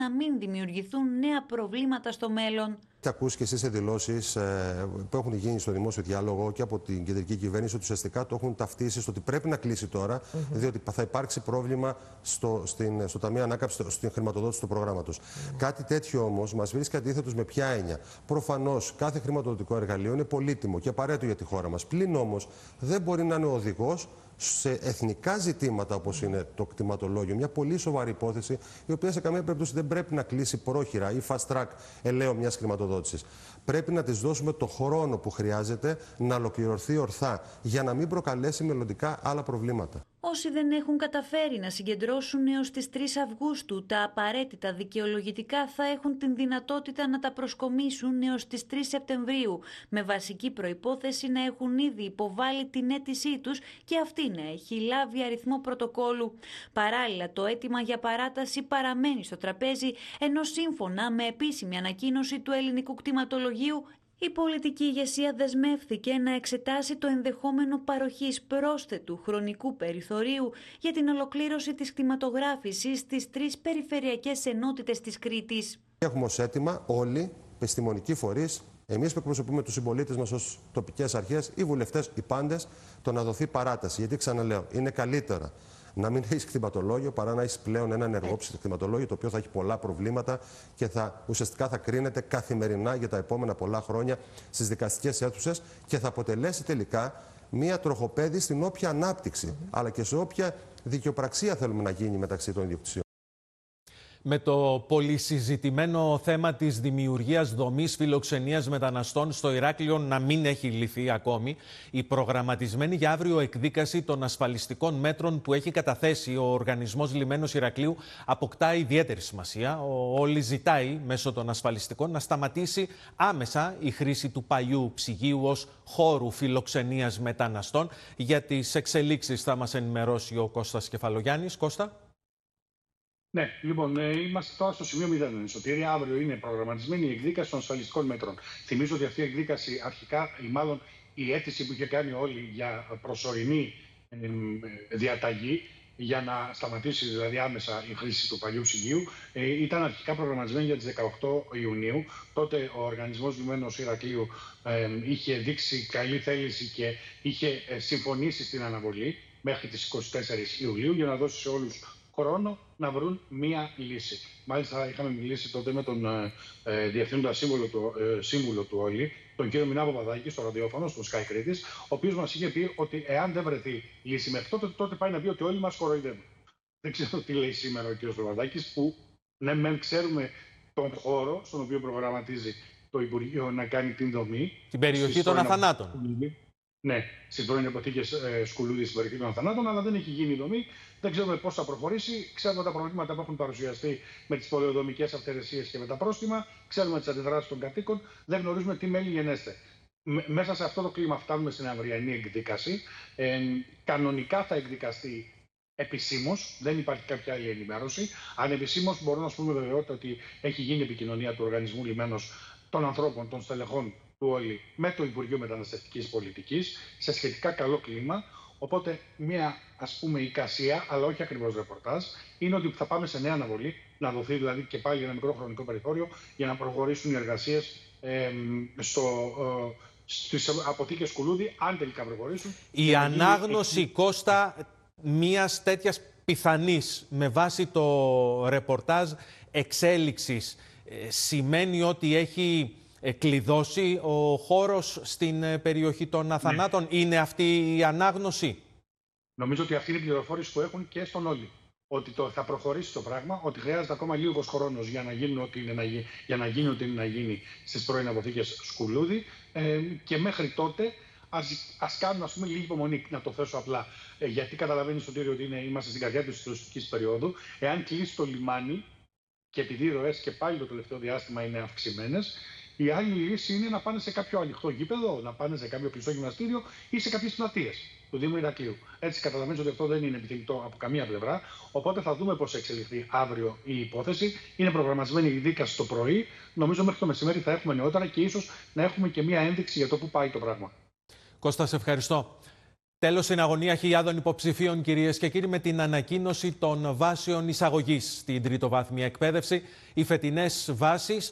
να μην δημιουργηθούν νέα προβλήματα στο μέλλον. Ακούσει και εσείς σε δηλώσεις που έχουν γίνει στο δημόσιο διάλογο και από την κεντρική κυβέρνηση ότι ουσιαστικά το έχουν ταυτίσει στο ότι πρέπει να κλείσει τώρα, διότι θα υπάρξει πρόβλημα στο Ταμείο Ανάκαμψης, στην χρηματοδότηση του προγράμματος. Κάτι τέτοιο όμως μας βρίσκει αντίθετος με ποια έννοια? Προφανώς κάθε χρηματοδοτικό εργαλείο είναι πολύτιμο και απαραίτητο για τη χώρα μας. Πλην όμως δεν μπορεί να είναι οδηγός σε εθνικά ζητήματα όπως είναι το κτηματολόγιο. Μια πολύ σοβαρή υπόθεση, η οποία σε καμία περίπτωση δεν πρέπει να κλείσει πρόχειρα ή fast track ελαίο μιας χρηματοδότησης. Πρέπει να της δώσουμε το χρόνο που χρειάζεται να ολοκληρωθεί ορθά, για να μην προκαλέσει μελλοντικά άλλα προβλήματα. Όσοι δεν έχουν καταφέρει να συγκεντρώσουν έως τις 3 Αυγούστου τα απαραίτητα δικαιολογητικά θα έχουν την δυνατότητα να τα προσκομίσουν έως τις 3 Σεπτεμβρίου, με βασική προϋπόθεση να έχουν ήδη υποβάλει την αίτησή τους και αυτή να έχει λάβει αριθμό πρωτοκόλου. Παράλληλα, το αίτημα για παράταση παραμένει στο τραπέζι, ενώ σύμφωνα με επίσημη ανακοίνωση του ελληνικού κτηματολογίου, η πολιτική ηγεσία δεσμεύθηκε να εξετάσει το ενδεχόμενο παροχής πρόσθετου χρονικού περιθωρίου για την ολοκλήρωση της κτηματογράφησης στις 3 περιφερειακές ενότητες της Κρήτης. Έχουμε ως αίτημα όλοι, επιστημονικοί φορείς, εμείς που εκπροσωπούμε τους συμπολίτες μας ως τοπικές αρχές, οι βουλευτές, οι πάντες, το να δοθεί παράταση. Γιατί ξαναλέω, είναι καλύτερα να μην έχει κτηματολόγιο παρά να έχει πλέον ένα ενεργόψυχο κτηματολόγιο, το οποίο θα έχει πολλά προβλήματα και ουσιαστικά θα κρίνεται καθημερινά για τα επόμενα πολλά χρόνια στις δικαστικές αίθουσες και θα αποτελέσει τελικά μία τροχοπέδη στην όποια ανάπτυξη, αλλά και σε όποια δικαιοπραξία θέλουμε να γίνει μεταξύ των ιδιοκτησιών. Με το πολυσυζητημένο θέμα της δημιουργίας δομής φιλοξενίας μεταναστών στο Ηράκλειο να μην έχει λυθεί ακόμη, η προγραμματισμένη για αύριο εκδίκαση των ασφαλιστικών μέτρων που έχει καταθέσει ο Οργανισμός Λιμένος Ηρακλείου αποκτά ιδιαίτερη σημασία. Ο Όλη ζητάει μέσω των ασφαλιστικών να σταματήσει άμεσα η χρήση του παλιού ψυγείου ως χώρου φιλοξενίας μεταναστών. Για τις εξελίξεις θα μας ενημερώσει ο Κώστας Κεφαλογιάννης. Κώστα. Ναι, λοιπόν, είμαστε τώρα στο σημείο 0. Σωτήρη, αύριο είναι προγραμματισμένη η εκδίκαση των ασφαλιστικών μέτρων. Θυμίζω ότι αυτή η εκδίκαση αρχικά, ή μάλλον η αίτηση που είχε κάνει όλοι για προσωρινή διαταγή, για να σταματήσει δηλαδή άμεσα η χρήση του παλιού ψυγείου, ήταν αρχικά προγραμματισμένη για τις 18 Ιουνίου. Τότε ο Οργανισμός Λιμένος Ηρακλείου είχε δείξει καλή θέληση και είχε συμφωνήσει στην αναβολή μέχρι τις 24 Ιουλίου για να δώσει σε όλους χρόνο να βρουν μία λύση. Μάλιστα, είχαμε μιλήσει τότε με τον διευθύνοντα σύμβουλο του Όλη, τον κύριο Μινά Παπαδάκη, στο ραδιόφωνο, στο Sky Κρήτης, ο οποίος μας είχε πει ότι εάν δεν βρεθεί λύση μέχρι τότε πάει να πει ότι όλοι μας κοροϊδεύουν. Δεν ξέρω τι λέει σήμερα ο κύριος Παπαδάκης, που ναι, μεν ξέρουμε τον χώρο στον οποίο προγραμματίζει το Υπουργείο να κάνει την δομή. Την περιοχή των Αθανάτων. Ναι, στις πρώην αποθήκες Σκουλούδη στην περιοχή των Αθανάτων, αλλά δεν έχει γίνει η δομή. Δεν ξέρουμε πώς θα προχωρήσει. Ξέρουμε τα προβλήματα που έχουν παρουσιαστεί με τις πολεοδομικές αυθαιρεσίες και με τα πρόστιμα. Ξέρουμε τις αντιδράσεις των κατοίκων. Δεν γνωρίζουμε τι μέλη γενέστε. Μέσα σε αυτό το κλίμα φτάνουμε στην αυριανή εκδίκαση. Κανονικά θα εκδικαστεί επισήμως, δεν υπάρχει κάποια άλλη ενημέρωση. Ανεπισήμως μπορώ να σου πούμε βεβαιότητα ότι έχει γίνει επικοινωνία του Οργανισμού Λιμένος των ανθρώπων, των στελεχών του Όλη με το Υπουργείο Μεταναστευτικής Πολιτικής σε σχετικά καλό κλίμα. Οπότε μια ας πούμε εικασία, αλλά όχι ακριβώς ρεπορτάζ, είναι ότι θα πάμε σε νέα αναβολή, να δοθεί δηλαδή και πάλι ένα μικρό χρονικό περιθώριο για να προχωρήσουν οι εργασίες στις αποθήκες Σκουλούδη, αν τελικά προχωρήσουν. Η ανάγνωση, Κώστα, μιας τέτοιας πιθανής, με βάση το ρεπορτάζ εξέλιξης, σημαίνει ότι έχει κλειδώσει ο χώρος στην περιοχή των Αθανάτων. Ναι. Είναι αυτή η ανάγνωση? Νομίζω ότι αυτή είναι η πληροφόρηση που έχουν και στον Όλη. Ότι θα προχωρήσει το πράγμα, ότι χρειάζεται ακόμα λίγος χρόνος για να γίνει ό,τι είναι να γίνει στις πρώην αποθήκες Σκουλούδη. Και μέχρι τότε ας κάνουμε λίγη υπομονή, να το θέσω απλά. Γιατί καταλαβαίνεις, Σωτήρη, ότι είμαστε στην καρδιά της τουριστικής περίοδου. Εάν κλείσει το λιμάνι, και επειδή οι ροές και πάλι το τελευταίο διάστημα είναι αυξημένες, η άλλη λύση είναι να πάνε σε κάποιο ανοιχτό γήπεδο, να πάνε σε κάποιο κλειστό γυμναστήριο ή σε κάποιες πλατείες του Δήμου Ηρακλείου. Έτσι καταλαβαίνεις ότι αυτό δεν είναι επιθυμητό από καμία πλευρά. Οπότε θα δούμε πώς εξελιχθεί αύριο η υπόθεση. Είναι προγραμματισμένη η δίκαση το πρωί. Νομίζω μέχρι το μεσημέρι θα έχουμε νεότερα και ίσως να έχουμε και μία ένδειξη για το πού πάει το πράγμα. Κώστα, σε ευχαριστώ. Τέλος, στην αγωνία χιλιάδων υποψηφίων, κυρίες και κύριοι, με την ανακοίνωση των βάσεων εισαγωγής στην τριτοβάθμια εκπαίδευση, οι φετινές βάσεις